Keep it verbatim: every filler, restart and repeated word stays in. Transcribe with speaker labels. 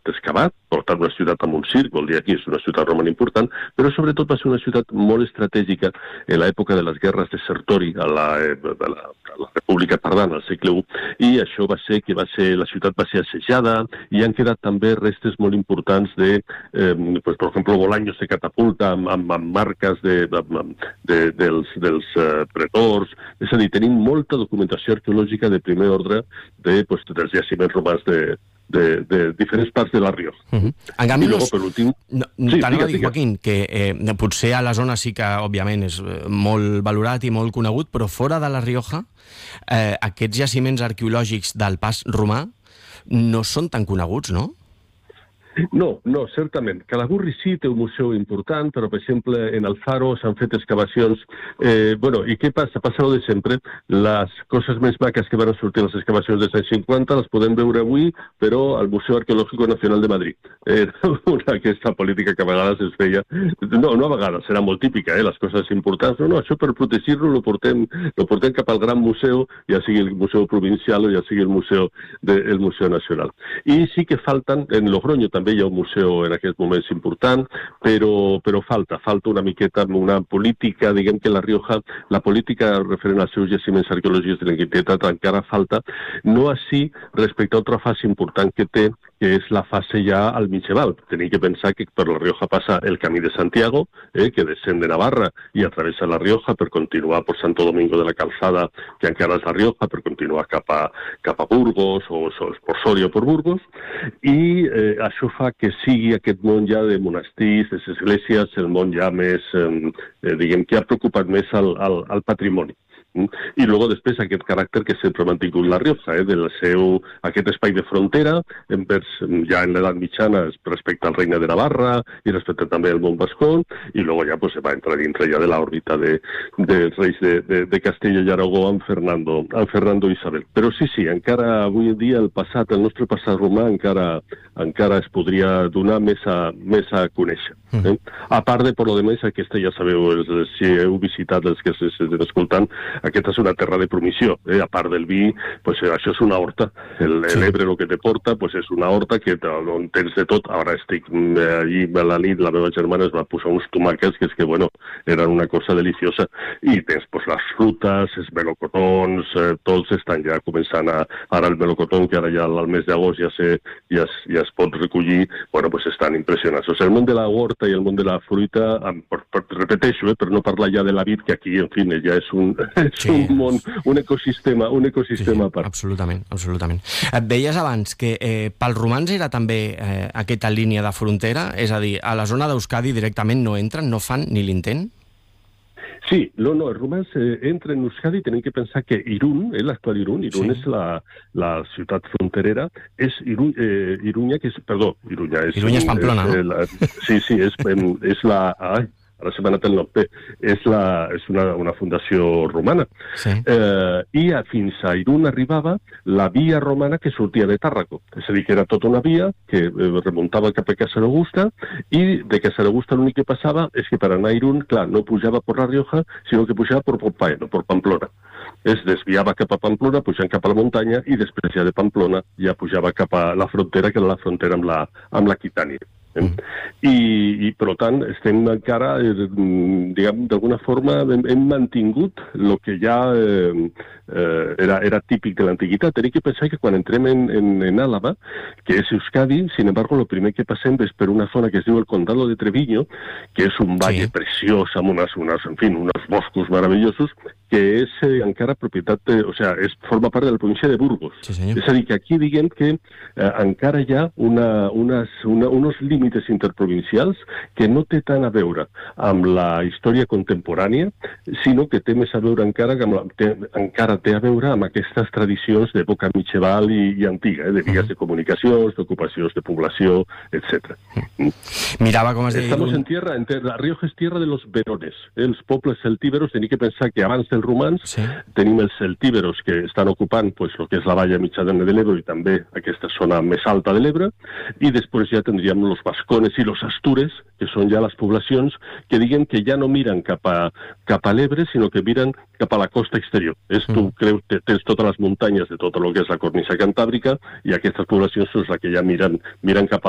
Speaker 1: excavat, per tant una ciutat amb un circ, vol dir aquí és una ciutat romana important, però sobretot va ser una ciutat molt estratègica en l'època de les guerres de Sertori, a la, a la, a la República Tardana, al segle u, i això va ser que va ser, la ciutat va ser assejada, i han quedat també restes molt importants de, eh, pues, per exemple, bolaños de catapulta, amb, amb, amb marques de, de, de, dels, dels uh, pretors, és a dir, tenim molta documentació arqueològica de primer ordre de, pues, dels jaciments romans de, de, de diferents parts de la Rioja.
Speaker 2: Uh-huh. En canvi,
Speaker 1: I luego, per últim...
Speaker 2: No, sí, t'anava a dir, Joaquín, que eh, potser a la zona sí que, òbviament, és molt valorat i molt conegut, però fora de la Rioja, eh, aquests jaciments arqueològics del pas romà no són tan coneguts, no?
Speaker 1: No, no, certament. Calagurri sí té un museu important, però, per exemple, en Alfaro s'han fet excavacions... Eh, bueno, i què passa? Passa lo de sempre. Les coses més maques que van sortir a les excavacions dels anys cinquanta les podem veure avui, però al Museu Arqueológico Nacional de Madrid. Era una aquesta política que a vegades es feia... No, no a vegades, era molt típica, eh, les coses importants. No, no, això per protegir-lo lo portem, lo portem cap al gran museu, ja sigui el Museu Provincial o ja sigui el Museu, de, el museu Nacional. I sí que falten, en Logroño també hi ha un museu en aquests moments important, però, però falta, falta una miqueta una política, diguem que la Rioja, la política referent als seus jaciments arqueològics de l'antiguitat encara falta, no així respecte a altra fase important que té, que és la fase ja al mitjeval. Tenim que pensar que per la Rioja passa el Camí de Santiago, eh, que descén de Navarra i atravessa la Rioja per continuar per Santo Domingo de la Calzada, que encara és la Rioja, per continuar cap a, cap a Burgos o, o per Soria o per Burgos, i eh, això fa que sigui aquest món ja de monestirs, de les esglésies, el món ja més, eh, diguem, que ha preocupat més al, al, al patrimoni. I luego després aquest caràcter que sempre ha mantingut la Rioja, eh, del seu, aquest espai de frontera, envers, ja en l'edat mitjana respecte al Regne de Navarra i respecte també al món bascón, i luego ja pues, se va entrar dintre ja de l'òrbita de, dels reis de, de, de Castella i Aragó amb Fernando, amb Fernando Isabel. Però sí, sí, encara avui en dia el passat, el nostre passat romà encara, encara es podria donar més a, més a conèixer. Eh? A part de, per lo demés, aquesta ja sabeu, si heu visitat els que s'estan escoltant, aquesta és una terra de promissió, eh? A part del vi, pues, això és una horta. El, sí. L'Ebre el que te porta pues, és una horta que on tens de tot. Ara estic allí a la nit, la meva germana es va posar uns tomàquets que és que, bueno, eren una cosa deliciosa. I tens pues, les frutes, els melocotons, eh, tots estan ja començant a... Ara el melocotón, que ara ja al mes d'agost ja, se, ja, es, ja es pot recollir, bueno, pues estan impressionants. O sigui, el món de la horta i el món de la fruita, per, per, repeteixo, eh, per no parlar ja de la vid, que aquí, en fi, ja és un... és sí. un món, un ecosistema, un ecosistema
Speaker 2: sí, sí, absolutament, absolutament. Et deies abans que eh, pels romans era també eh, aquesta línia de frontera, és a dir, a la zona d'Euskadi directament no entren, no fan ni l'intent?
Speaker 1: Sí, no, no, els romans eh, entren en Euskadi, tenim que pensar que Irún, eh, l'actual Irún, Irún sí. és la, la ciutat fronterera, és Irún, eh, Iruña, que és, perdó, Iruña és...
Speaker 2: Iruña és Pamplona,
Speaker 1: és,
Speaker 2: no?
Speaker 1: Eh, la, sí, sí, és, és la... Ai, ara se m'ha anat el nom, és, la, és una, una fundació romana. Sí. Eh, I a, fins a Irún arribava la via romana que sortia de Tàrraco. És a dir, que era tota una via que eh, remuntava cap a Casarogusta, i de Casarogusta l'únic que passava és que per anar a Irún, clar, no pujava per la Rioja, sinó que pujava per Pompaeno, per Pamplona. Es desviava cap a Pamplona, pujant cap a la muntanya, i després ja de Pamplona ja pujava cap a la frontera, que era la frontera amb la, amb la Quitània. Mm. I, i per tant estem encara eh, diguem d'alguna forma hem, hem mantingut el que ja eh, eh, era, era típic de l'antiguitat. Tenim que pensar que quan entrem en, en, en Àlava, que és Euskadi, sin embargo, el primer que passem és per una zona que es diu el Condado de Treviño, que és un valle sí. preciós amb unes, unes, en fin, uns boscos meravellosos, que és eh, encara propietat, de, o sea, és, forma part de la província de Burgos. Sí, és a dir, que aquí diguem que eh, encara hi ha una, unes, una, unos límites interprovincials que no té tant a veure amb la història contemporània, sinó que té més a veure encara, amb la, té, encara té a veure amb aquestes tradicions d'època mitjeval i, i antiga, eh, de vies uh -huh. de comunicacions, d'ocupacions de població, etcètera.
Speaker 2: Mirava com es deia...
Speaker 1: Estamos en tierra, en tierra, la Rioja és tierra de los verones. Eh? Els pobles celtíberos, tenim que pensar que abans dels romans sí. tenim els celtíberos que estan ocupant pues, el que és la valla mitjana de l'Ebre i també aquesta zona més alta de l'Ebre, i després ja tindríem els vascones i los astures, que són ja les poblacions que diguen que ja no miren cap a, cap a l'Ebre, sinó que miren cap a la costa exterior. És, mm. Tu creus que tens totes les muntanyes de tot el que és la cornisa cantàbrica, i aquestes poblacions són les que ja miren, miren cap a